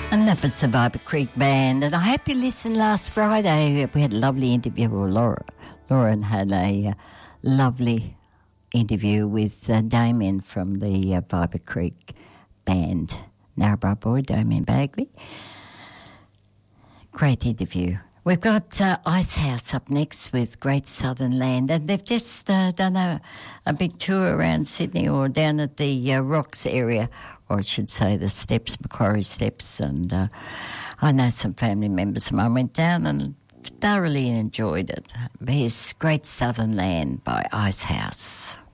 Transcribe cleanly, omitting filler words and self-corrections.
And that was the Viper Creek Band. And I hope you listened last Friday. We had a lovely interview with Laura. Lauren had a lovely interview with Damien from the Viper Creek Band. Narrabri boy, Damien Bagley. Great interview. We've got Icehouse up next with Great Southern Land, and they've just done a big tour around Sydney or down at the Rocks area, or I should say the Steps, Macquarie Steps, and I know some family members of mine went down and thoroughly enjoyed it. Here's Great Southern Land by Icehouse.